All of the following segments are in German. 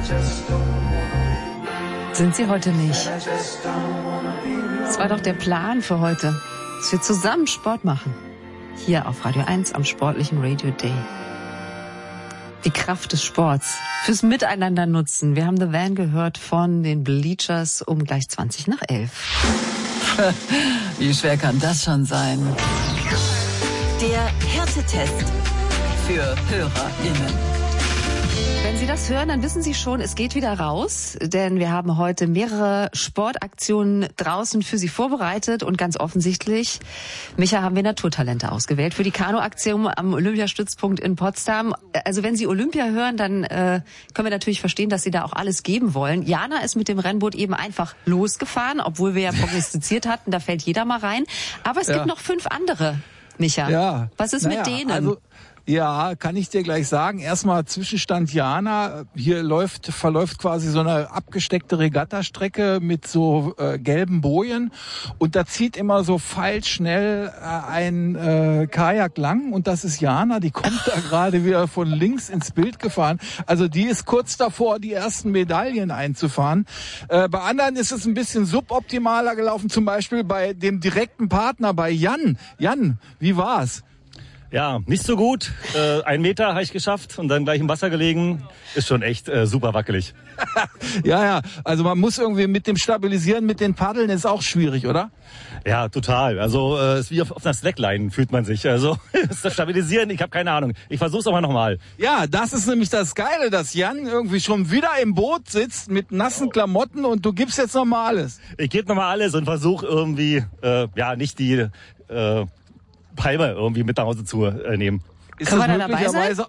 Sind sie heute nicht. Das war doch der Plan für heute, dass wir zusammen Sport machen. Hier auf Radio 1 am sportlichen Radio Day. Die Kraft des Sports fürs Miteinander nutzen. Wir haben The Van gehört von den Bleachers um gleich 11:20. Wie schwer kann das schon sein? Der Härtetest für HörerInnen. Wenn Sie das hören, dann wissen Sie schon, es geht wieder raus, denn wir haben heute mehrere Sportaktionen draußen für Sie vorbereitet und ganz offensichtlich, Micha, haben wir Naturtalente ausgewählt für die Kanu-Aktion am Olympiastützpunkt in Potsdam. Also wenn Sie Olympia hören, dann können wir natürlich verstehen, dass Sie da auch alles geben wollen. Jana ist mit dem Rennboot eben einfach losgefahren, obwohl wir ja prognostiziert hatten, da fällt jeder mal rein. Aber es gibt noch 5 andere, Micha. Ja. Was ist mit denen? Also ja, kann ich dir gleich sagen. Erstmal Zwischenstand Jana. Hier verläuft quasi so eine abgesteckte Regattastrecke mit so gelben Bojen. Und da zieht immer so feilschnell ein Kajak lang. Und das ist Jana. Die kommt da gerade wieder von links ins Bild gefahren. Also die ist kurz davor, die ersten Medaillen einzufahren. Bei anderen ist es ein bisschen suboptimaler gelaufen. Zum Beispiel bei dem direkten Partner, bei Jan. Jan, wie war's? Ja, nicht so gut. 1 Meter habe ich geschafft und dann gleich im Wasser gelegen. Ist schon echt super wackelig. Ja, also man muss irgendwie mit dem Stabilisieren, mit den Paddeln ist auch schwierig, oder? Ja, total. Also ist wie auf einer Slackline fühlt man sich. Also das Stabilisieren, ich habe keine Ahnung. Ich versuch's aber nochmal. Ja, das ist nämlich das Geile, dass Jan irgendwie schon wieder im Boot sitzt mit nassen Klamotten und du gibst jetzt nochmal alles. Ich gebe nochmal alles und versuche irgendwie, nicht die Palme irgendwie mit nach Hause zu nehmen. Ist Können wir da dabei sein?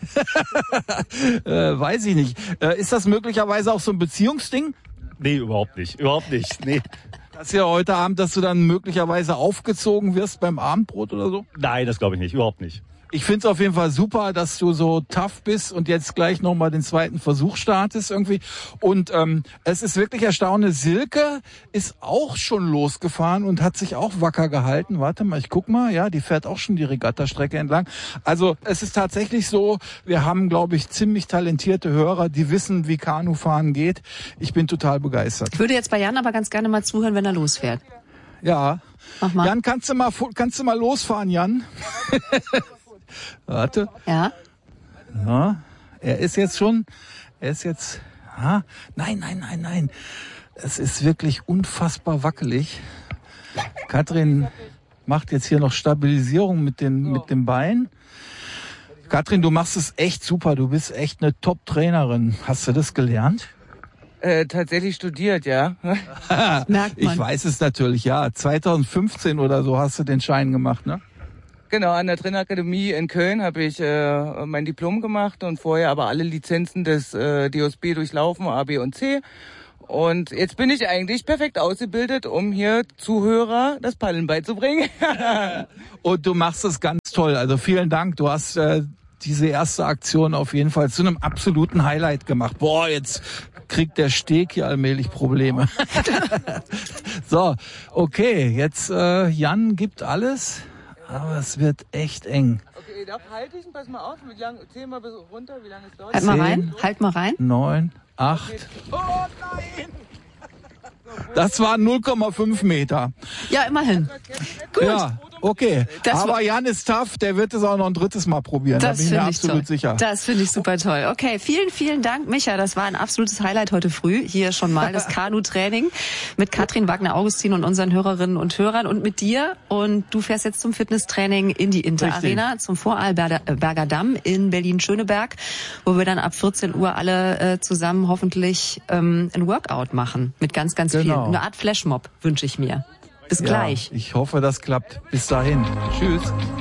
Weiß ich nicht. Ist das möglicherweise auch so ein Beziehungsding? Nee, überhaupt nicht. Nee. Das ist ja heute Abend, dass du dann möglicherweise aufgezogen wirst beim Abendbrot oder so? Nein, das glaube ich nicht. Überhaupt nicht. Ich finde es auf jeden Fall super, dass du so tough bist und jetzt gleich nochmal den zweiten Versuch startest irgendwie. Und es ist wirklich erstaunlich. Silke ist auch schon losgefahren und hat sich auch wacker gehalten. Warte mal, ich guck mal. Ja, die fährt auch schon die Regattastrecke entlang. Also es ist tatsächlich so, wir haben, glaube ich, ziemlich talentierte Hörer, die wissen, wie Kanufahren geht. Ich bin total begeistert. Ich würde jetzt bei Jan aber ganz gerne mal zuhören, wenn er losfährt. Ja. Mach mal. Jan, kannst du mal losfahren, Jan? Warte. Ja. Er ist jetzt. Nein. Es ist wirklich unfassbar wackelig. Katrin macht jetzt hier noch Stabilisierung mit dem Bein. Katrin, du machst es echt super. Du bist echt eine Top-Trainerin. Hast du das gelernt? Tatsächlich studiert, ja. Merkt man. Ich weiß es natürlich, ja. 2015 oder so hast du den Schein gemacht, ne? Genau, an der Trainerakademie in Köln habe ich mein Diplom gemacht und vorher aber alle Lizenzen des DOSB durchlaufen, A, B und C. Und jetzt bin ich eigentlich perfekt ausgebildet, um hier Zuhörer das Paddeln beizubringen. Und du machst es ganz toll. Also vielen Dank. Du hast diese erste Aktion auf jeden Fall zu einem absoluten Highlight gemacht. Boah, jetzt kriegt der Steg hier allmählich Probleme. So, okay, jetzt Jan gibt alles. Aber es wird echt eng. Okay, darf halte ich, pass mal auf, zähl mal bis runter, wie lange es dauert. Halt mal rein. 9, 8. Okay. Oh nein! Das waren 0,5 Meter. Ja, immerhin. Gut. Ja, okay. Aber Jan ist tough, der wird es auch noch ein drittes Mal probieren. Da bin ich mir absolut sicher. Das finde ich super toll. Okay, vielen Dank, Micha. Das war ein absolutes Highlight heute früh. Hier schon mal das Kanu-Training mit Katrin Wagner-Augustin und unseren Hörerinnen und Hörern und mit dir. Und du fährst jetzt zum Fitnesstraining in die Inter-Arena, zum Vorarlberger Damm in Berlin-Schöneberg, wo wir dann ab 14 Uhr alle zusammen hoffentlich ein Workout machen mit ganz viel. Eine Art Flashmob wünsche ich mir. Bis gleich. Ich hoffe, das klappt. Bis dahin. Tschüss.